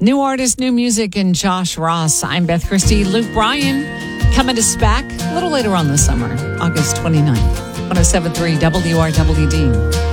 New artist, new music, and Josh Ross. I'm Beth Christie. Luke Bryan coming to SPAC a little later on this summer, August 29th. 107.3 WRWD.